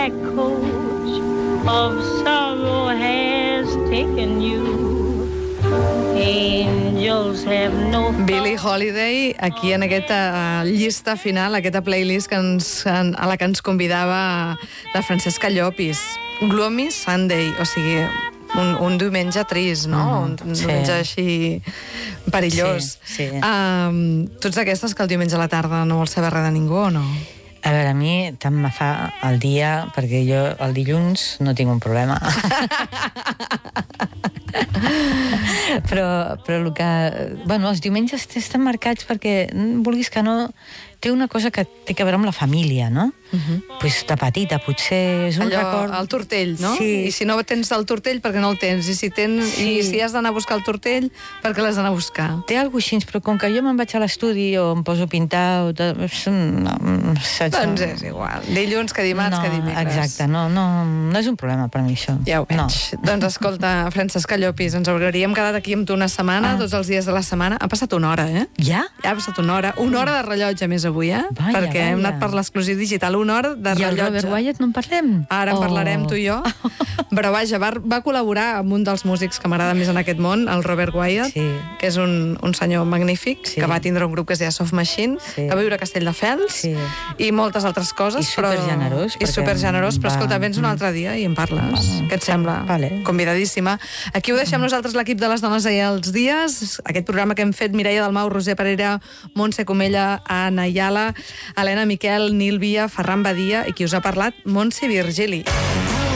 black coach of sorrow has taken you. Angels have no... Billie Holiday, aquí en aquesta llista final, aquesta playlist a la que ens convidava la Francesca Llopis. Gloomy Sunday, o sigui, un diumenge trist, no? Un diumenge així perillós. Sí. Tu ets d'aquestes que el diumenge a la tarda no vols saber res de ningú o no? A veure, a mi tant me fa el dia, perquè jo el dilluns no tinc un problema. però el que... Bueno, els diumenges estan marcats perquè, vulguis que no, té una cosa que té a veure amb la família, no? Pues de petita, potser és un record... El tortell, no? Sí. I si no tens el tortell, perquè no el tens? I si has d'anar a buscar el tortell, perquè l'has d'anar a buscar? Té alguna cosa així, però com que jo me'n vaig a l'estudi o em poso a pintar... Doncs és igual. Dilluns que dimarts que dimecres. Exacte, no és un problema per mi, això. Ja ho veig. No. Doncs escolta, Francesca Llopis, ens hauríem quedat aquí amb tu una setmana, tots els dies de la setmana. Ha passat una hora, eh? Ja? Ja ha passat una hora. Una hora de rellotge més avui, eh? Perquè hem anat per l'exclusiu digital. Una hora de rellotge. I el Robert Wyatt no en parlem? Ara en parlarem tu i jo. Però vaja, va col·laborar amb un dels músics que m'agrada més en aquest món, el Robert Wyatt, que és un senyor magnífic, que va tindre un grup que es deia Soft Machine, que va viure a Castelldefels i moltes altres coses. I supergenerós. I supergenerós, però escolta, vens un altre dia i en parles. Què et sembla? Convidadíssima. Aquí ho deixem nosaltres, l'equip de les dones ahir als dies. Aquest programa que hem fet Mireia Dalmau, Roser Pereira, Montse Comella, Anna Ayala, Helena Miquel, Nil Via, Ferran Badia i qui us ha parlat, Montse Virgili.